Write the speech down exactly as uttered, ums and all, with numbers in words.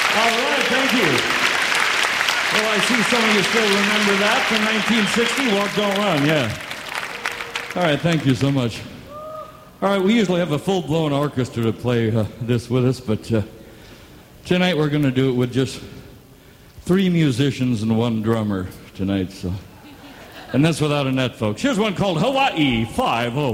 All right, thank you. Well, I see some of you still remember that from nineteen sixty, Walk, Don't Run, yeah. All right, thank you so much. All right, we usually have a full-blown orchestra to play uh, this with us, but uh, tonight we're going to do it with just three musicians and one drummer tonight, so. And that's without a net, folks. Here's one called Hawaii five oh.